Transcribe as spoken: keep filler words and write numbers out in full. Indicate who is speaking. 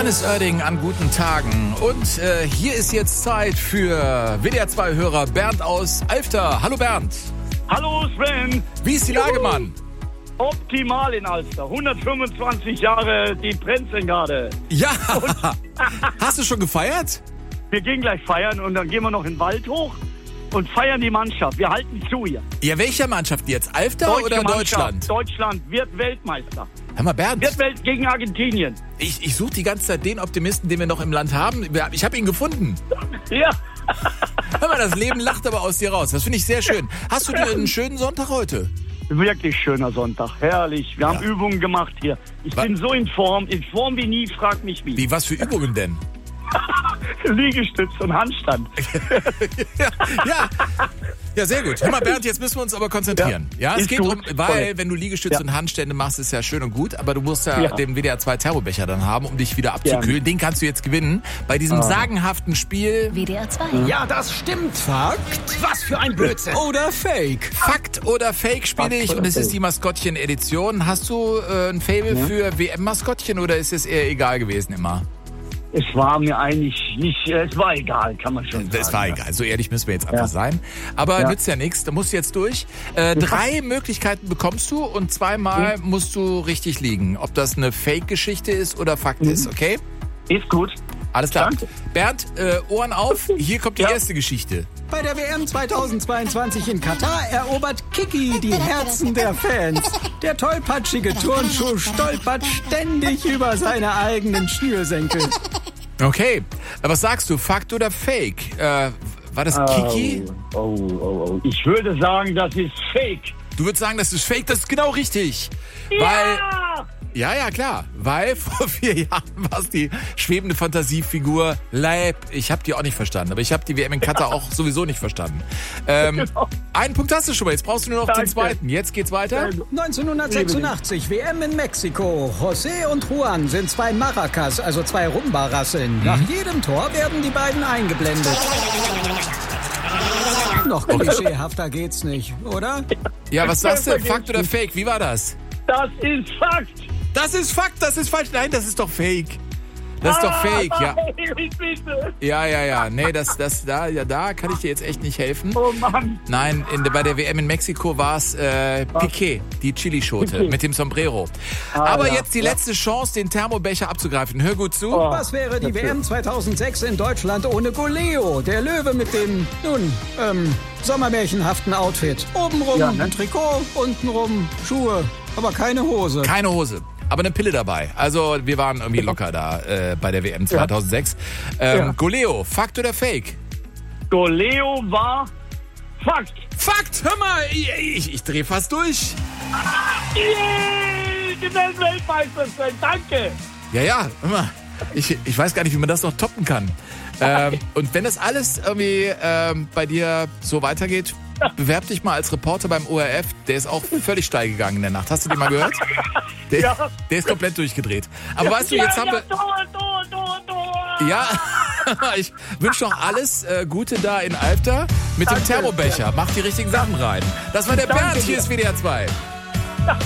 Speaker 1: Johannes Oerding an guten Tagen. Und äh, hier ist jetzt Zeit für W D R zwei Hörer Bernd aus Alfter. Hallo Bernd.
Speaker 2: Hallo Sven.
Speaker 1: Wie ist die Lage, Mann?
Speaker 2: Optimal in Alster. hundertfünfundzwanzig Jahre, die Prinzen gerade.
Speaker 1: Ja. Hast du schon gefeiert?
Speaker 2: Wir gehen gleich feiern und dann gehen wir noch in den Wald hoch und feiern die Mannschaft. Wir halten zu hier.
Speaker 1: Ja, welcher Mannschaft jetzt? Alfter
Speaker 2: Deutsche
Speaker 1: oder
Speaker 2: Mannschaft.
Speaker 1: Deutschland?
Speaker 2: Deutschland wird Weltmeister.
Speaker 1: Hör mal, Bernd.
Speaker 2: Wird Welt gegen Argentinien.
Speaker 1: Ich, ich suche die ganze Zeit den Optimisten, den wir noch im Land haben. Ich habe ihn gefunden.
Speaker 2: Ja.
Speaker 1: Hör mal, das Leben lacht aber aus dir raus. Das finde ich sehr schön. Hast du dir einen schönen Sonntag heute?
Speaker 2: Wirklich schöner Sonntag. Herrlich. Wir
Speaker 1: Ja.
Speaker 2: haben Übungen gemacht hier. Ich
Speaker 1: Wa-
Speaker 2: bin so in Form. In Form wie nie. Frag mich wie.
Speaker 1: Wie, was für Übungen denn?
Speaker 2: Liegestütz und Handstand.
Speaker 1: ja, ja. Ja, sehr gut. Hör mal, Bernd, jetzt müssen wir uns aber konzentrieren. Ja,
Speaker 2: Ja,
Speaker 1: es
Speaker 2: ist
Speaker 1: geht
Speaker 2: gut.
Speaker 1: um, weil,
Speaker 2: Voll.
Speaker 1: wenn du Liegestütze
Speaker 2: Ja.
Speaker 1: und Handstände machst, ist ja schön und gut, aber du musst ja,
Speaker 2: Ja.
Speaker 1: den W D R zwei Thermobecher dann haben, um dich wieder abzukühlen. Den kannst du jetzt gewinnen bei diesem
Speaker 2: Ah.
Speaker 1: sagenhaften Spiel
Speaker 3: W D R zwei.
Speaker 4: Ja, das stimmt. Fakt? Was für ein Blödsinn.
Speaker 1: oder Fake. Fakt oder Fake spiele
Speaker 2: Fakt
Speaker 1: ich
Speaker 2: oder
Speaker 1: und es ist
Speaker 2: Fake.
Speaker 1: die Maskottchen-Edition. Hast du äh, ein Faible für W M-Maskottchen oder ist es eher egal gewesen immer?
Speaker 2: Es war mir eigentlich nicht, äh, es war egal, kann man schon sagen.
Speaker 1: Das war egal, so ehrlich müssen wir jetzt einfach
Speaker 2: Ja.
Speaker 1: sein. Aber
Speaker 2: Ja.
Speaker 1: nützt ja nichts, da musst du jetzt durch. Äh, drei Möglichkeiten bekommst du und zweimal musst du richtig liegen. Ob das eine Fake-Geschichte ist oder Fakt ist, okay?
Speaker 2: Ist gut.
Speaker 1: Alles klar.
Speaker 2: Danke.
Speaker 1: Bernd, äh, Ohren auf, hier kommt die
Speaker 2: Ja.
Speaker 1: erste Geschichte.
Speaker 4: Bei der W M zweitausendzweiundzwanzig in Katar erobert Kiki die Herzen der Fans. Der tollpatschige Turnschuh stolpert ständig über seine eigenen Schnürsenkel.
Speaker 1: Okay, äh, was sagst du, Fakt oder Fake? Äh, war das Kiki?
Speaker 2: Oh, oh, oh, oh. Ich würde sagen, das ist Fake.
Speaker 1: Du würdest sagen, das ist Fake, das ist genau richtig. Weil...
Speaker 2: Ja!
Speaker 1: Ja, ja, klar. Weil vor vier Jahren war es die schwebende Fantasiefigur Leib. Ich habe die auch nicht verstanden, aber ich habe die W M in Katar auch sowieso nicht verstanden. Ähm,
Speaker 2: Genau.
Speaker 1: Einen Punkt hast du schon mal, jetzt brauchst du nur noch
Speaker 2: Danke.
Speaker 1: den zweiten. Jetzt geht's weiter.
Speaker 4: neunzehnhundertsechsundachtzig, W M in Mexiko. José und Juan sind zwei Maracas, also zwei Rumba-Rasseln. Nach jedem Tor werden die beiden eingeblendet. Noch klischeehafter geht's nicht, oder?
Speaker 1: Ja, was sagst du?
Speaker 2: Vergiss
Speaker 1: Fakt oder Fake? Wie war das?
Speaker 2: Das ist Fakt.
Speaker 1: Das ist Fakt, das ist falsch. Nein, das ist doch Fake. Das ist doch Fake, ja.
Speaker 2: Nein, bitte.
Speaker 1: Ja, ja, ja. Nee, das, das, da, ja, da kann ich dir jetzt echt nicht helfen.
Speaker 2: Oh Mann.
Speaker 1: Nein, in, bei der W M in Mexiko war es äh, Piqué, die Chilischote
Speaker 2: Piqué.
Speaker 1: mit dem Sombrero.
Speaker 2: Ah,
Speaker 1: Aber
Speaker 2: ja,
Speaker 1: jetzt die
Speaker 2: ja.
Speaker 1: letzte Chance, den Thermobecher abzugreifen. Hör gut zu.
Speaker 2: Oh.
Speaker 4: Was wäre die W M zweitausendsechs in Deutschland ohne Goleo? Der Löwe mit dem, nun, ähm, sommermärchenhaften Outfit. Obenrum
Speaker 2: Ja, ne?
Speaker 4: ein Trikot, untenrum Schuhe, aber keine Hose.
Speaker 1: Keine Hose, aber eine Pille dabei. Also wir waren irgendwie locker da äh, bei der W M zweitausendsechs. Ähm,
Speaker 2: Ja.
Speaker 1: Goleo, Fakt oder Fake?
Speaker 2: Goleo war Fakt.
Speaker 1: Fakt, hör mal, ich, ich, ich drehe fast durch.
Speaker 2: Yay, die Weltmeister sind. Danke.
Speaker 1: Ja, ja, hör mal. Ich, ich weiß gar nicht, wie man das noch toppen kann. Ähm, und wenn das alles irgendwie ähm, bei dir so weitergeht, bewerb dich mal als Reporter beim O R F. Der ist auch völlig steil gegangen in der Nacht. Hast du den mal gehört? Der,
Speaker 2: Ja.
Speaker 1: der ist komplett durchgedreht. Aber weißt du, jetzt haben wir...
Speaker 2: Tor, Tor, Tor, Tor.
Speaker 1: Ja, ich wünsche noch alles äh, Gute da in Alfter mit dem
Speaker 2: Danke.
Speaker 1: Thermobecher. Mach die richtigen Sachen rein. Das war der
Speaker 2: Danke
Speaker 1: Bernd, hier
Speaker 2: dir.
Speaker 1: ist W D R zwei.